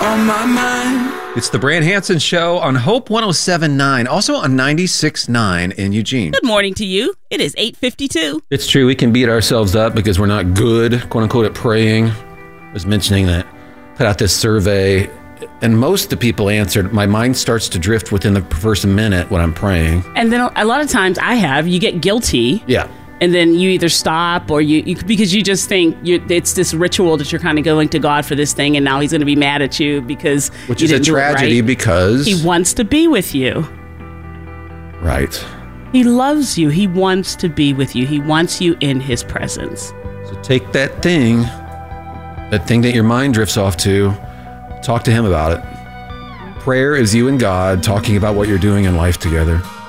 on my mind. It's the Brand Hansen Show on Hope 107.9, also on 96.9 in Eugene. Good morning to you. It is 8:52. It's true. We can beat ourselves up because we're not good, quote unquote, at praying. I was mentioning that. Put out this survey, and most of the people answered, my mind starts to drift within the first minute when I'm praying. And then a lot of times you get guilty. Yeah. And then you either stop or you because you just think it's this ritual that you're kind of going to God for this thing, and now he's going to be mad at you because Which you is a didn't do it tragedy right. because... He wants to be with you. Right. He loves you. He wants to be with you. He wants you in his presence. So take that thing that your mind drifts off to, talk to him about it. Prayer is you and God talking about what you're doing in life together.